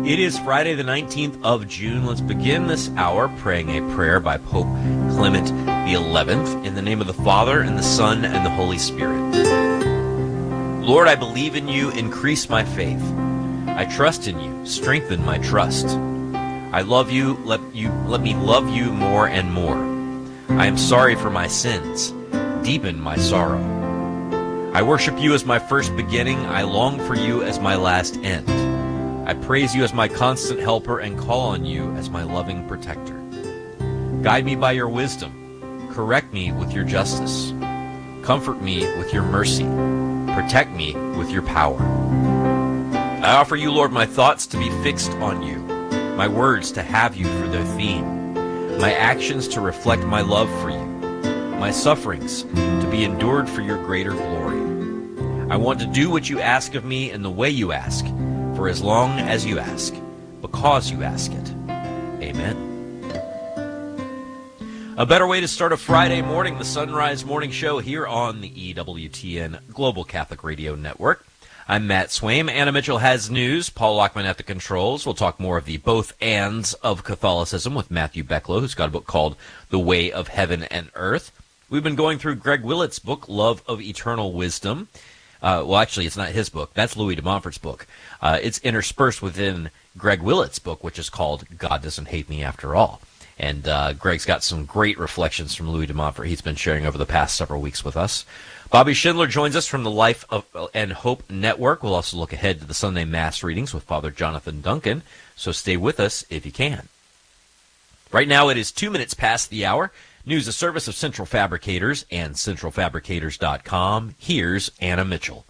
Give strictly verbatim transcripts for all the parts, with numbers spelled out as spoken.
It is Friday the nineteenth of June. Let's begin this hour praying a prayer by Pope Clement the eleventh. In the name of the Father, and the Son, and the Holy Spirit. Lord, I believe in you. Increase my faith. I trust in you. Strengthen my trust. I love you. Let you let me love you more and more. I am sorry for my sins. Deepen my sorrow. I worship you as my first beginning. I long for you as my last end. I praise you as my constant helper and call on you as my loving protector. Guide me by your wisdom. Correct me with your justice. Comfort me with your mercy. Protect me with your power. I offer you, Lord, my thoughts to be fixed on you, my words to have you for their theme, my actions to reflect my love for you, my sufferings to be endured for your greater glory. I want to do what you ask of me in the way you ask, for as long as you ask, because you ask it. Amen. A better way to start a Friday morning, the Sunrise Morning Show here on the E W T N Global Catholic Radio Network. I'm Matt Swaim. Anna Mitchell has news. Paul Lockman at the controls. We'll talk more of the both ands of Catholicism with Matthew Becklow, who's got a book called The Way of Heaven and Earth. We've been going through Greg Willett's book, Love of Eternal Wisdom. Uh, well, actually, it's not his book. That's Louis de Montfort's book. Uh, it's interspersed within Greg Willett's book, which is called God Doesn't Hate Me After All. And uh, Greg's got some great reflections from Louis de Montfort he's been sharing over the past several weeks with us. Bobby Schindler joins us from the Life of and Hope Network. We'll also look ahead to the Sunday Mass readings with Father Jonathan Duncan, so stay with us if you can. Right now it is two minutes past the hour. News, a service of Central Fabricators and central fabricators dot com. Here's Anna Mitchell.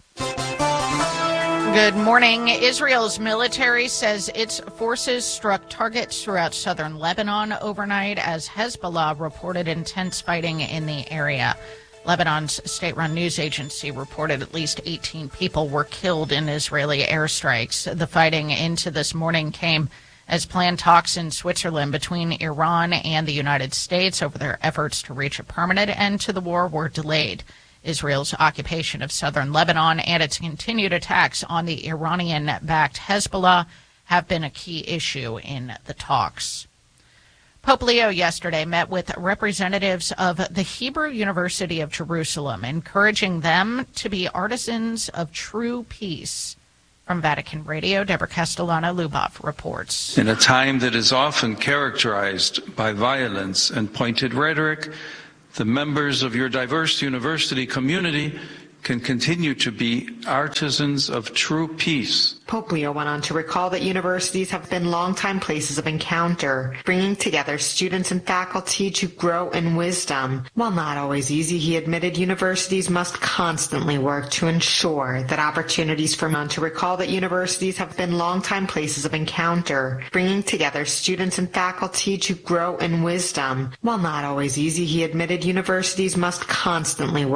Good morning. Israel's military says its forces struck targets throughout southern Lebanon overnight as Hezbollah reported intense fighting in the area. Lebanon's state-run news agency reported at least eighteen people were killed in Israeli airstrikes. The fighting into this morning came as planned talks in Switzerland between Iran and the United States over their efforts to reach a permanent end to the war were delayed. Israel's occupation of southern Lebanon and its continued attacks on the Iranian-backed Hezbollah have been a key issue in the talks. Pope Leo yesterday met with representatives of the Hebrew University of Jerusalem, encouraging them to be artisans of true peace. From Vatican Radio, Deborah Castellano-Lubov reports. In a time that is often characterized by violence and pointed rhetoric, the members of your diverse university community can continue to be artisans of true peace. Pope Leo went on to recall that universities have been longtime places of encounter, bringing together students and faculty to grow in wisdom. While not always easy, he admitted universities must constantly work to ensure that opportunities for men to recall that universities have been longtime places of encounter, bringing together students and faculty to grow in wisdom. While not always easy, he admitted universities must constantly work